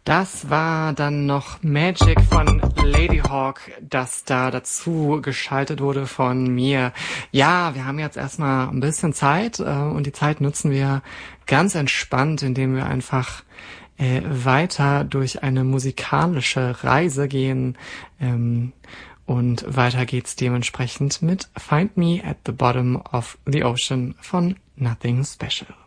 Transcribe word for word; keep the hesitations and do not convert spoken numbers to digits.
Das war dann noch Magic von Ladyhawk, das da dazu geschaltet wurde von mir. Ja, wir haben jetzt erstmal ein bisschen Zeit äh, und die Zeit nutzen wir ganz entspannt, indem wir einfach äh, weiter durch eine musikalische Reise gehen. Ähm, und weiter geht's dementsprechend mit Find Me at the Bottom of the Ocean von Nothing Special.